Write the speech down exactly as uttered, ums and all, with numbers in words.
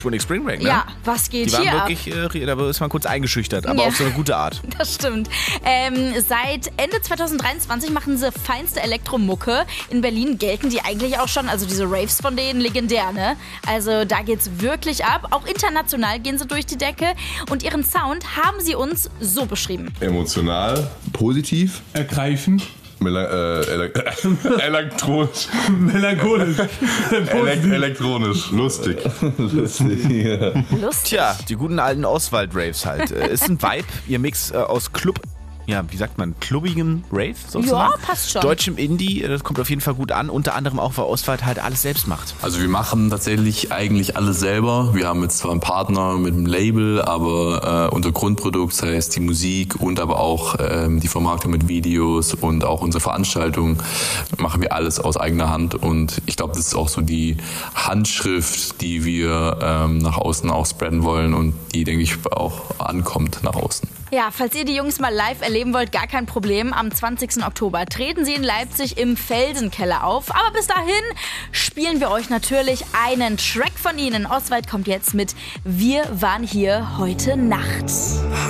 Tonic Spring Break, ne? Ja, was geht Die waren hier ab? wirklich, äh, da ist man kurz eingeschüchtert, aber Ja. auf so eine gute Art. Das stimmt. Ähm, seit Ende zwanzig dreiundzwanzig machen sie feinste Elektromucke. In Berlin gelten die eigentlich auch schon, also diese Raves von denen, legendär, ne? Also da geht's wirklich ab. Auch international gehen sie durch die Decke. Und ihren Sound haben sie uns so beschrieben. Emotional, positiv, Ergreifend. mela äh, ele elektronisch, Melancholisch. Elek elektronisch, lustig. Lustig. Ja. Lustig. Tja, die guten alten Oswald-Raves halt. Äh, ist ein Vibe, ihr Mix äh, aus Club, ja, wie sagt man, klubbigen Rave sozusagen. Ja, passt schon. Deutschem Indie, äh, das kommt auf jeden Fall gut an. Unter anderem auch, weil Oswald halt alles selbst macht. Also wir machen tatsächlich eigentlich alles selber. Wir haben jetzt zwar einen Partner mit einem Label, aber äh, unser Grundprodukt, das heißt die Musik und aber auch ähm, die Vermarktung mit Videos und auch unsere Veranstaltungen, machen wir alles aus eigener Hand. Und ich glaube, das ist auch so die Handschrift, die wir ähm, nach außen auch spreaden wollen und die, denke ich, auch ankommt nach außen. Ja, falls ihr die Jungs mal live erleben wollt, gar kein Problem. Am zwanzigsten Oktober treten sie in Leipzig im Felsenkeller auf. Aber bis dahin spielen wir euch natürlich einen Track von ihnen. Oswald kommt jetzt mit Wir waren hier heute Nacht.